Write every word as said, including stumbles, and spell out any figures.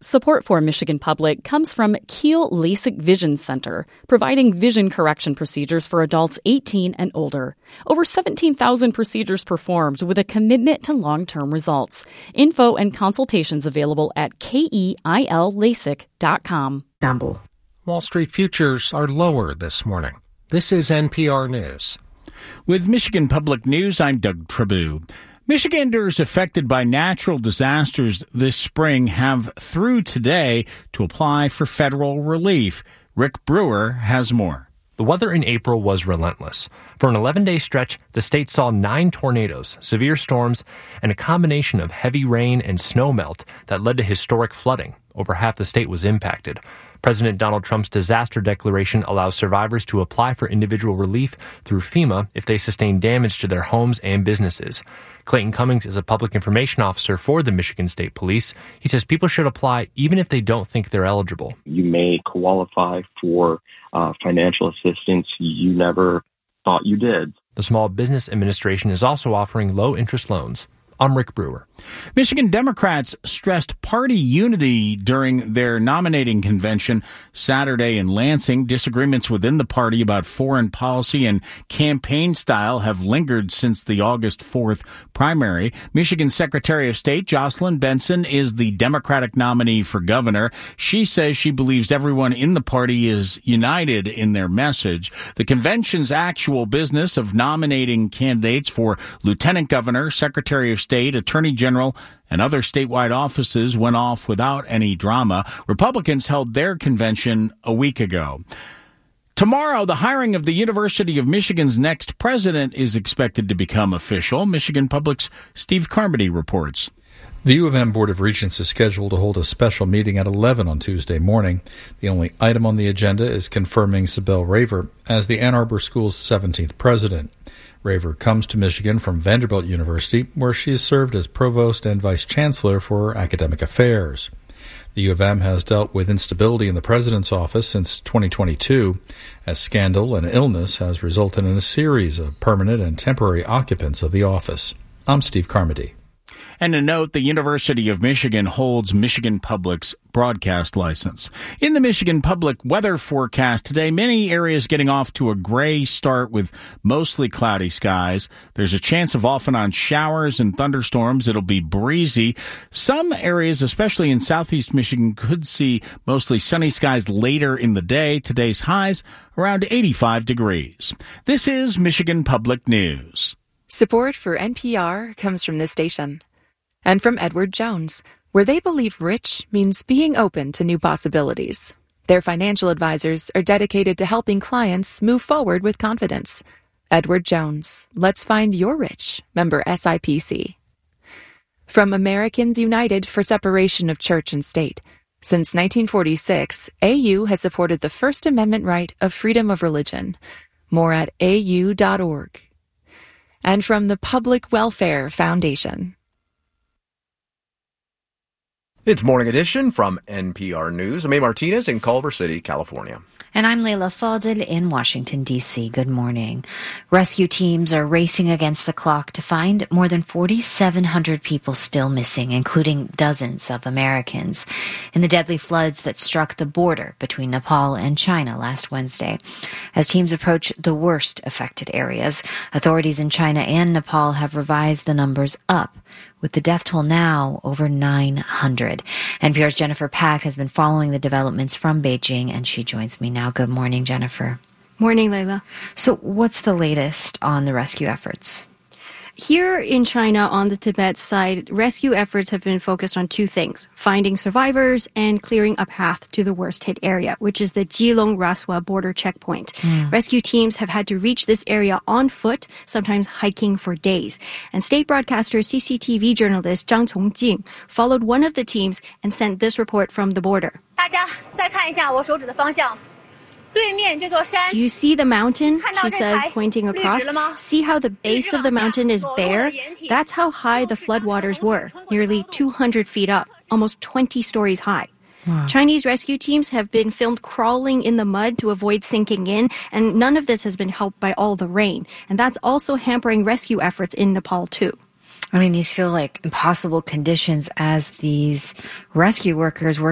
Support for Michigan Public comes from Kiel LASIK Vision Center, providing vision correction procedures for adults eighteen and older. Over seventeen thousand procedures performed with a commitment to long-term results. Info and consultations available at keil lasik dot com. Gamble. Wall Street futures are lower this morning. This is N P R News. With Michigan Public News, I'm Doug Trabue. Michiganders affected by natural disasters this spring have through today to apply for federal relief. Rick Brewer has more. The weather in April was relentless. For an eleven-day stretch, the state saw nine tornadoes, severe storms, and a combination of heavy rain and snowmelt that led to historic flooding. Over half the state was impacted. President Donald Trump's disaster declaration allows survivors to apply for individual relief through FEMA if they sustain damage to their homes and businesses. Clayton Cummings is a public information officer for the Michigan State Police. He says people should apply even if they don't think they're eligible. You may qualify for uh, financial assistance you never thought you did. The Small Business Administration is also offering low-interest loans. I'm Rick Brewer. Michigan Democrats stressed party unity during their nominating convention Saturday in Lansing. Disagreements within the party about foreign policy and campaign style have lingered since the August fourth primary. Michigan Secretary of State Jocelyn Benson is the Democratic nominee for governor. She says she believes everyone in the party is united in their message. The convention's actual business of nominating candidates for lieutenant governor, secretary of State, Attorney General, and other statewide offices went off without any drama. Republicans held their convention a week ago. Tomorrow, the hiring of the University of Michigan's next president is expected to become official. Michigan Public's Steve Carmody reports. The U of M Board of Regents is scheduled to hold a special meeting at eleven on Tuesday morning. The only item on the agenda is confirming Sibel Raver as the Ann Arbor School's seventeenth president. Raver comes to Michigan from Vanderbilt University, where she has served as provost and vice chancellor for academic affairs. The U of M has dealt with instability in the president's office since twenty twenty-two, as scandal and illness has resulted in a series of permanent and temporary occupants of the office. I'm Steve Carmody. And a note, the University of Michigan holds Michigan Public's broadcast license. In the Michigan Public weather forecast today, many areas getting off to a gray start with mostly cloudy skies. There's a chance of off and on showers and thunderstorms. It'll be breezy. Some areas, especially in southeast Michigan, could see mostly sunny skies later in the day. Today's highs around eighty-five degrees. This is Michigan Public News. Support for N P R comes from this station. And from Edward Jones, where they believe rich means being open to new possibilities. Their financial advisors are dedicated to helping clients move forward with confidence. Edward Jones, let's find your rich, member S I P C. From Americans United for Separation of Church and State. Since nineteen forty-six, A U has supported the First Amendment right of freedom of religion. More at A U dot org. And from the Public Welfare Foundation. It's Morning Edition from N P R News. I'm A. Martinez in Culver City, California. And I'm Leila Fadel in Washington, D C. Good morning. Rescue teams are racing against the clock to find more than forty-seven hundred people still missing, including dozens of Americans, in the deadly floods that struck the border between Nepal and China last Wednesday. As teams approach the worst affected areas, authorities in China and Nepal have revised the numbers up, with the death toll now over nine hundred. N P R's Jennifer Pack has been following the developments from Beijing, and she joins me now. Good morning, Jennifer. Morning, Leila. So what's the latest on the rescue efforts? Here in China, on the Tibet side, rescue efforts have been focused on two things: finding survivors and clearing a path to the worst-hit area, which is the Jilong-Raswa border checkpoint. Mm. Rescue teams have had to reach this area on foot, sometimes hiking for days. And state broadcaster C C T V journalist Zhang Chongjing followed one of the teams and sent this report from the border. 大家再看一下我手指的方向。 Do you see the mountain? She says, pointing across. See how the base of the mountain is bare? That's how high the floodwaters were, nearly two hundred feet up, almost twenty stories high. Wow. Chinese rescue teams have been filmed crawling in the mud to avoid sinking in, and none of this has been helped by all the rain. And that's also hampering rescue efforts in Nepal, too. I mean, these feel like impossible conditions as these rescue workers work